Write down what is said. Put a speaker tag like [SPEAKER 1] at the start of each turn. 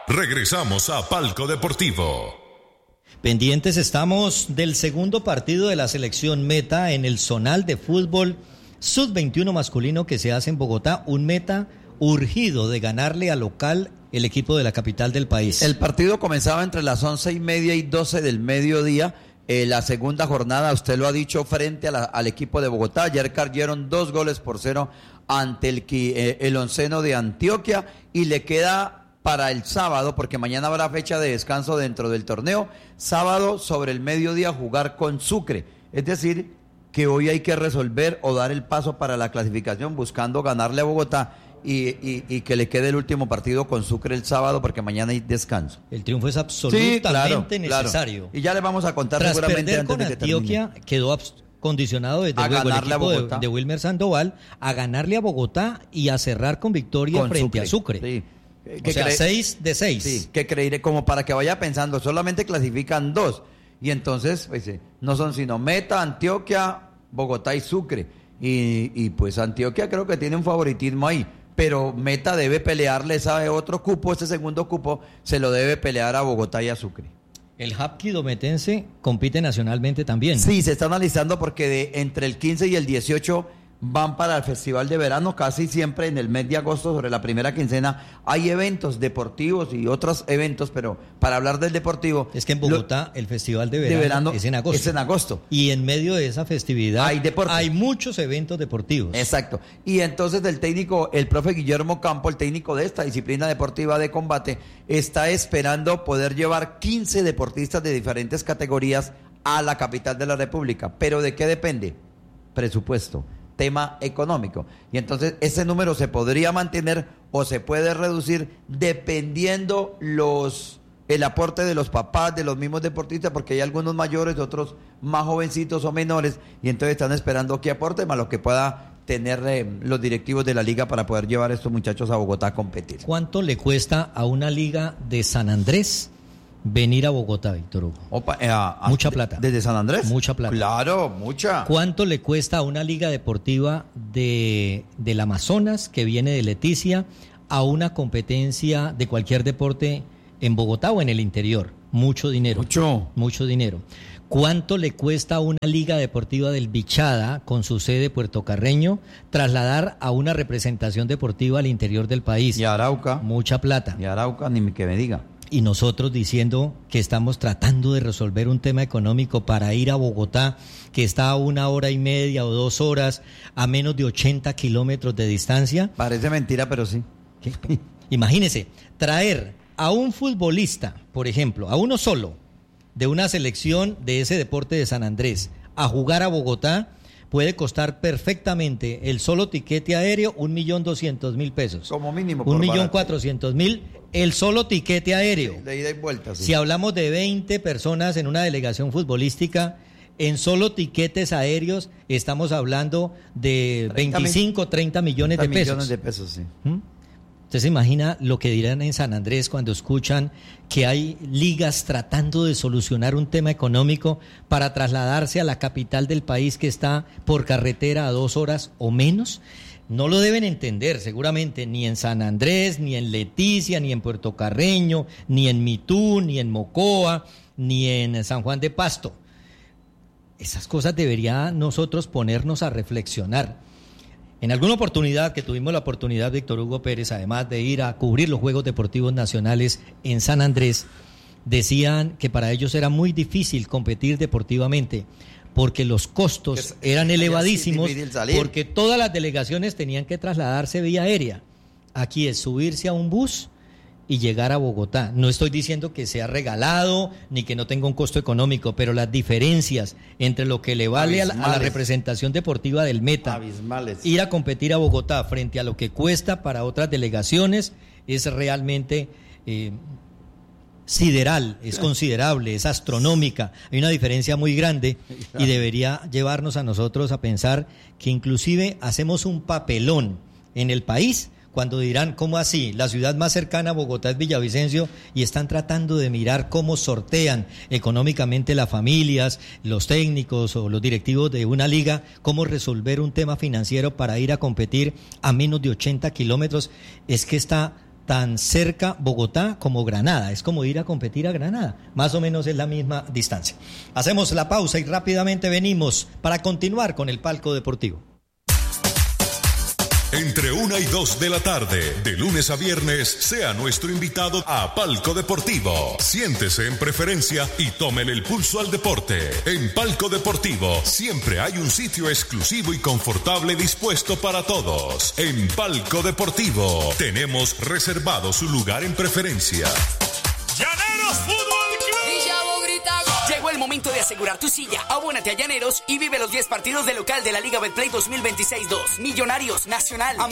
[SPEAKER 1] Regresamos a Palco Deportivo.
[SPEAKER 2] Pendientes estamos del segundo partido de la selección Meta en el zonal de fútbol sub-21 masculino que se hace en Bogotá. Un Meta urgido de ganarle al local el equipo de la capital del país.
[SPEAKER 3] El partido comenzaba entre las 11:30 y 12 del mediodía. La segunda jornada, usted lo ha dicho, frente al equipo de Bogotá. Ayer cayeron 2-0 ante el onceno de Antioquia y le queda para el sábado, porque mañana habrá fecha de descanso dentro del torneo, sábado sobre el mediodía jugar con Sucre. Es decir, que hoy hay que resolver o dar el paso para la clasificación buscando ganarle a Bogotá y que le quede el último partido con Sucre el sábado, porque mañana hay descanso.
[SPEAKER 2] El triunfo es absolutamente necesario.
[SPEAKER 3] Claro. Y ya le vamos a contar
[SPEAKER 2] Tras
[SPEAKER 3] seguramente
[SPEAKER 2] perder
[SPEAKER 3] antes
[SPEAKER 2] con
[SPEAKER 3] de que
[SPEAKER 2] Antioquia, quedó condicionado desde luego el equipo de Wilmer Sandoval a ganarle a Bogotá y a cerrar con victoria con frente a Sucre.
[SPEAKER 3] Sí.
[SPEAKER 2] O sea, 6 de 6.
[SPEAKER 3] Sí, que creeré, como para que vaya pensando, solamente clasifican 2. Y entonces, pues, no son sino Meta, Antioquia, Bogotá y Sucre. Y pues Antioquia creo que tiene un favoritismo ahí. Pero Meta debe pelearle ese otro cupo, ese segundo cupo, se lo debe pelear a Bogotá y a Sucre.
[SPEAKER 2] El Hapkidometense compite nacionalmente también.
[SPEAKER 3] Sí, se está analizando porque entre el 15 y el 18 van para el Festival de Verano, casi siempre en el mes de agosto, sobre la primera quincena, hay eventos deportivos y otros eventos, pero para hablar del deportivo...
[SPEAKER 2] Es que en Bogotá el Festival de verano es en agosto.
[SPEAKER 3] Es en agosto.
[SPEAKER 2] Y en medio de esa festividad hay muchos eventos deportivos.
[SPEAKER 3] Exacto. Y entonces el profe Guillermo Campo, el técnico de esta disciplina deportiva de combate, está esperando poder llevar 15 deportistas de diferentes categorías a la capital de la República. ¿Pero de qué depende? Presupuesto. Tema económico. Y entonces ese número se podría mantener o se puede reducir dependiendo el aporte de los papás, de los mismos deportistas, porque hay algunos mayores, otros más jovencitos o menores, y entonces están esperando que aporte más lo que pueda tener los directivos de la liga para poder llevar a estos muchachos a Bogotá a competir.
[SPEAKER 2] ¿Cuánto le cuesta a una liga de San Andrés venir a Bogotá, Víctor Hugo?
[SPEAKER 3] Mucha plata. ¿Desde San Andrés?
[SPEAKER 2] Mucha plata.
[SPEAKER 3] Claro, mucha.
[SPEAKER 2] ¿Cuánto le cuesta a una liga deportiva del Amazonas, que viene de Leticia, a una competencia de cualquier deporte en Bogotá o en el interior? Mucho dinero. Mucho dinero. ¿Cuánto le cuesta a una liga deportiva del Bichada, con su sede Puerto Carreño, trasladar a una representación deportiva al interior del país?
[SPEAKER 3] Y Arauca.
[SPEAKER 2] Mucha plata.
[SPEAKER 3] Y Arauca, ni que me diga.
[SPEAKER 2] Y nosotros diciendo que estamos tratando de resolver un tema económico para ir a Bogotá, que está a 1 hora y media o 2 horas, a menos de 80 kilómetros de distancia.
[SPEAKER 3] Parece mentira, pero sí.
[SPEAKER 2] Imagínese, traer a un futbolista, por ejemplo, a uno solo, de una selección de ese deporte de San Andrés, a jugar a Bogotá, puede costar perfectamente el solo tiquete aéreo 1.200.000 pesos.
[SPEAKER 3] Como mínimo.
[SPEAKER 2] 1.400.000 el solo tiquete aéreo.
[SPEAKER 3] De ida y vuelta, sí.
[SPEAKER 2] Si hablamos de 20 personas en una delegación futbolística, en solo tiquetes aéreos estamos hablando de 25, 30 millones de pesos.
[SPEAKER 3] 30 millones de pesos, sí.
[SPEAKER 2] ¿Usted se imagina lo que dirán en San Andrés cuando escuchan que hay ligas tratando de solucionar un tema económico para trasladarse a la capital del país que está por carretera a 2 horas o menos? No lo deben entender seguramente ni en San Andrés, ni en Leticia, ni en Puerto Carreño, ni en Mitú, ni en Mocoa, ni en San Juan de Pasto. Esas cosas debería nosotros ponernos a reflexionar. En alguna oportunidad que tuvimos la oportunidad, Víctor Hugo Pérez, además de ir a cubrir los Juegos Deportivos Nacionales en San Andrés, decían que para ellos era muy difícil competir deportivamente porque los costos eran elevadísimos, porque todas las delegaciones tenían que trasladarse vía aérea. Aquí es subirse a un bus y llegar a Bogotá. No estoy diciendo que sea regalado ni que no tenga un costo económico, pero las diferencias entre lo que le vale a la representación deportiva del Meta, ir a competir a Bogotá frente a lo que cuesta para otras delegaciones, es realmente sideral, es considerable, es astronómica. Hay una diferencia muy grande y debería llevarnos a nosotros a pensar que inclusive hacemos un papelón en el país cuando dirán, ¿cómo así? La ciudad más cercana a Bogotá es Villavicencio, y están tratando de mirar cómo sortean económicamente las familias, los técnicos o los directivos de una liga, cómo resolver un tema financiero para ir a competir a menos de 80 kilómetros. Es que está tan cerca Bogotá como Granada. Es como ir a competir a Granada. Más o menos es la misma distancia. Hacemos la pausa y rápidamente venimos para continuar con el Palco Deportivo.
[SPEAKER 1] Entre 1 y 2 de la tarde, de lunes a viernes, sea nuestro invitado a Palco Deportivo. Siéntese en preferencia y tómele el pulso al deporte. En Palco Deportivo siempre hay un sitio exclusivo y confortable dispuesto para todos. En Palco Deportivo tenemos reservado su lugar en preferencia.
[SPEAKER 4] ¡Llaneros Fútbol Club!
[SPEAKER 5] Llegó el momento de asegurar tu silla. Abónate a Llaneros y vive los 10 partidos de local de la Liga Betplay 2026-2. Millonarios, Nacional,